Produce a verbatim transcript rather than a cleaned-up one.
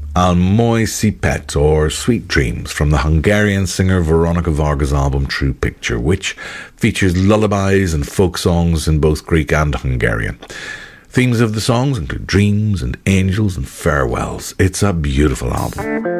Al Moi Si Pet, or Sweet Dreams, from the Hungarian singer Veronica Varga's album True Picture, which features lullabies and folk songs in both Greek and Hungarian. Themes of the songs include dreams and angels and farewells. It's a beautiful album.